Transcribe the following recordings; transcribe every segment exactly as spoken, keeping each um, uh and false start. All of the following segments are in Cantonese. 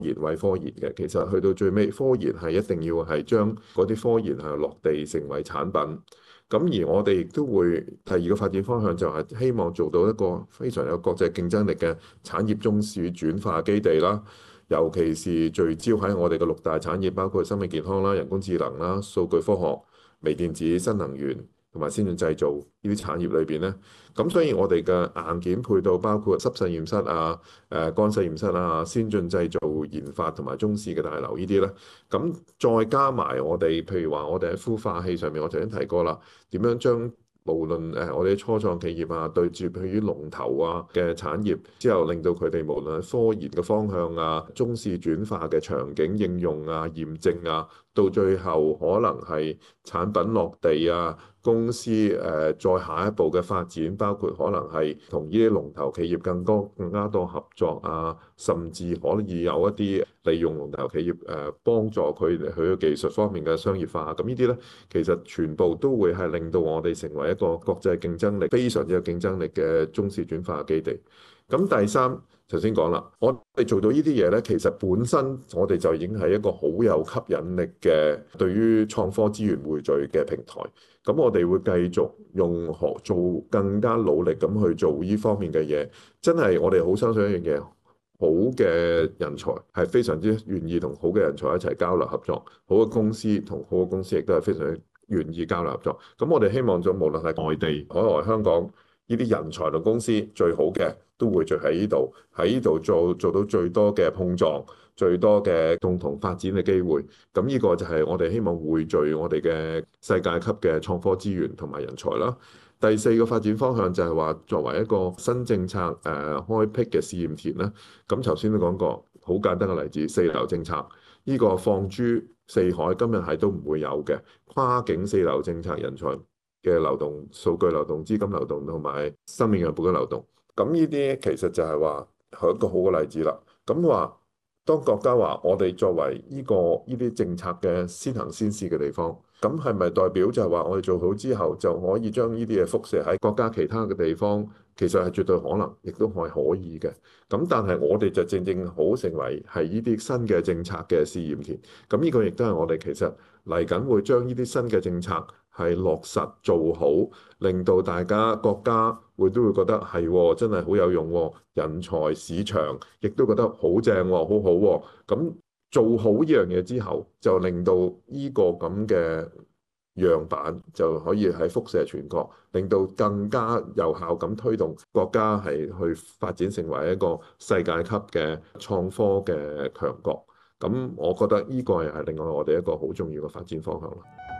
研為科研嘅。其實去到最尾，科研係一定要係將嗰啲科研係落地成為產品。咁而我哋亦都會第二個發展方向就係希望做到一個非常有國際競爭力嘅產業中樞轉化基地啦。尤其是聚焦喺我哋嘅六大產業，包括生命健康啦、人工智能啦、數據科學、微電子、新能源同埋先進製造呢啲產業裏邊咧。咁所以我哋嘅硬件配套包括濕實驗室啊、誒乾實驗室啊、先進製造研發同埋中試嘅大樓呢啲咧。咁再加埋我哋，譬如話我哋喺孵化器上面，我頭先提過啦，點樣將無論誒我哋初創企業啊，對住譬如龍頭啊嘅產業之後，令到佢哋無論係科研嘅方向啊、中試轉化嘅場景應用啊、驗證啊，到最後可能係產品落地啊、公司誒、呃、再下一步嘅發展，包括可能係同呢啲龍頭企業更多更加多合作啊，甚至可以有一啲利用龍頭企業誒、呃、幫助佢哋佢嘅技術方面嘅商業化。咁呢啲咧，其實全部都會係令到我哋成為一個國際競爭力非常之有競爭力嘅中試轉化基地。咁第三，頭先講啦，我哋做到呢啲嘢咧，其實本身我哋就已經係一個好有吸引力嘅對於創科資源匯聚嘅平台。咁我哋會繼續用學做更加努力咁去做呢方面嘅嘢。真係我哋好相信一樣嘢，好嘅人才係非常之願意同好嘅人才一齊交流合作，好嘅公司同好嘅公司亦都係非常願意交流合作。咁我哋希望咗無論係外地、海外、香港呢啲人才同公司最好嘅都會聚喺呢度，喺呢度做做到最多嘅碰撞，最多嘅共同發展嘅機會。咁呢個就係我哋希望匯聚我哋嘅世界級嘅創科資源同埋人才啦。第四個發展方向就係話作為一個新政策誒、呃、開闢嘅試驗田啦。咁頭先都講過，好簡單嘅例子，四流政策呢、這個放諸四海，今日係都唔會有嘅跨境四流政策，人才嘅流動、數據流動、資金流動同埋生命樣本嘅流動。咁呢啲其實就係話係一個好嘅例子啦。咁話當國家話我哋作為呢、這個呢啲政策嘅先行先試嘅地方，咁係咪代表就係話我哋做好之後就可以將呢啲嘢輻射喺國家其他嘅地方？其實係絕對可能，亦都係可以嘅。咁但係我哋就正正好成為係呢啲新嘅政策嘅試驗田。咁呢個亦都係我哋其實嚟緊會將呢啲新嘅政策係落實做好，令到大家國家會都會覺得係、哦、真係好有用、哦，人才市場亦都覺得好正、哦，好好、哦。咁做好呢樣嘢之後，就令到呢個咁嘅樣板就可以喺輻射全國，令到更加有效咁推動國家係去發展成為一個世界級嘅創科嘅強國。咁我覺得呢個又係另外我哋一個好重要嘅發展方向咯。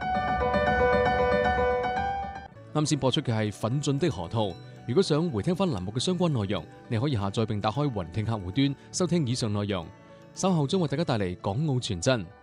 啱先播出嘅係《奮進的河套》。如果想回聽翻欄目嘅相關內容，你可以下載並打開雲聽客戶端收聽以上內容。稍後將為大家帶嚟港澳傳真。